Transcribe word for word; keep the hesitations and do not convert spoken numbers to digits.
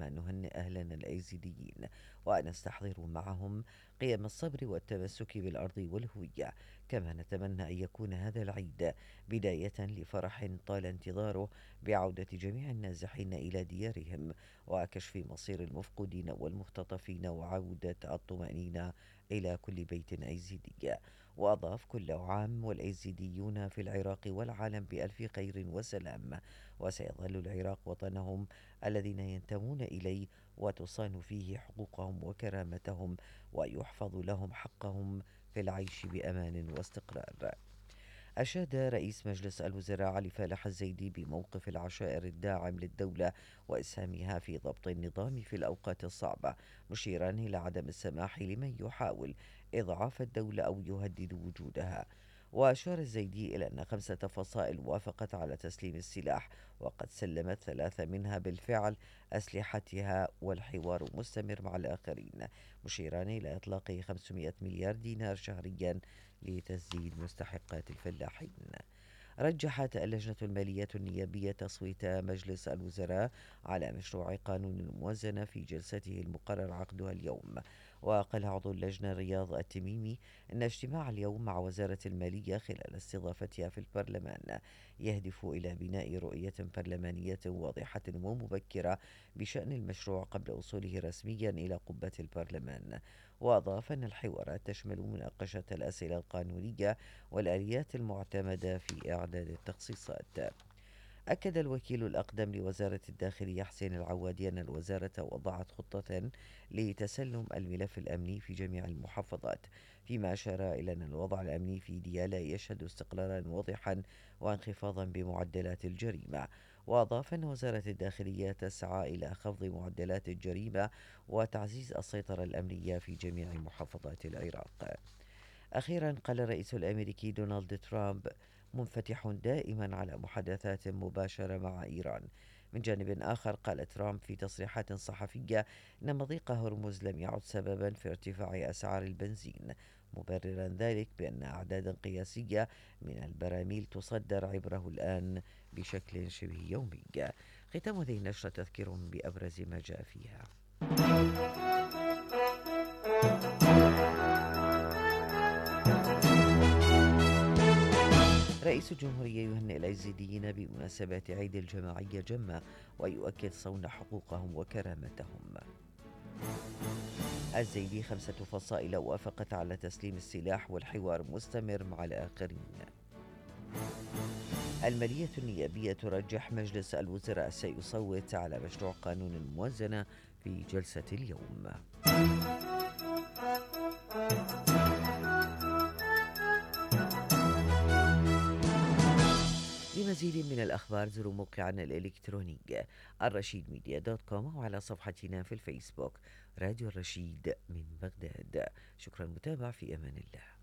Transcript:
كما نهنئ أهلنا الأيزيديين ونستحضر معهم قيم الصبر والتمسك بالأرض والهوية. كما نتمنى أن يكون هذا العيد بداية لفرح طال انتظاره بعودة جميع النازحين إلى ديارهم وكشف مصير المفقودين والمختطفين وعودة الطمأنينة إلى كل بيت أيزيدي. وأضاف: كل عام والأيزيديون في العراق والعالم بألف خير وسلام، وسيظل العراق وطنهم الذين ينتمون إليه وتصان فيه حقوقهم وكرامتهم ويحفظ لهم حقهم في العيش بأمان واستقرار. أشاد رئيس مجلس الوزراء علي فالح الزيدي بموقف العشائر الداعم للدولة وإسهامها في ضبط النظام في الأوقات الصعبة، مشيرا إلى عدم السماح لمن يحاول إضعاف الدولة أو يهدد وجودها. وأشار الزيدي إلى أن خمسة فصائل وافقت على تسليم السلاح، وقد سلمت ثلاثة منها بالفعل أسلحتها، والحوار مستمر مع الآخرين، مشيرا إلى إطلاق خمسمائة مليار دينار شهريا لتسديد مستحقات الفلاحين. رجحت اللجنة المالية النيابية تصويت مجلس الوزراء على مشروع قانون الموازنة في جلسته المقرر عقدها اليوم. وقال عضو اللجنة رياض التميمي إن اجتماع اليوم مع وزارة المالية خلال استضافتها في البرلمان يهدف إلى بناء رؤية برلمانية واضحة ومبكرة بشأن المشروع قبل وصوله رسميا إلى قبة البرلمان. وأضاف أن الحوارات تشمل مناقشة الأسئلة القانونية والآليات المعتمدة في إعداد التخصيصات. أكد الوكيل الأقدم لوزارة الداخلية حسين العوادي أن الوزارة وضعت خطة لتسلم الملف الأمني في جميع المحافظات، فيما أشار إلى أن الوضع الأمني في ديالى يشهد استقرارا واضحا وانخفاضا بمعدلات الجريمة. وأضاف أن وزارة الداخلية تسعى إلى خفض معدلات الجريمة وتعزيز السيطرة الأمنية في جميع محافظات العراق. أخيرا قال الرئيس الأمريكي دونالد ترامب منفتح دائما على محادثات مباشرة مع إيران. من جانب آخر قال ترامب في تصريحات صحفية إن مضيق هرمز لم يعد سببا في ارتفاع أسعار البنزين، مبررا ذلك بأن أعدادا قياسية من البراميل تصدر عبره الآن بشكل شبه يومي. ختام هذه النشرة تذكير بأبرز ما جاء فيها. رئيس الجمهورية يهنئ الأيزيديين بمناسبة عيد الجماعية جمة ويؤكد صون حقوقهم وكرامتهم. الزيدي: خمسة فصائل وافقت على تسليم السلاح والحوار مستمر مع الآخرين. المالية النيابية ترجح مجلس الوزراء سيصوت على مشروع قانون الموازنة في جلسة اليوم. لمزيد من الأخبار زوروا موقعنا الإلكتروني الرشيد ميديا دوت كوم وعلى صفحتنا في الفيسبوك راديو الرشيد من بغداد. شكرا متابعة، في أمان الله.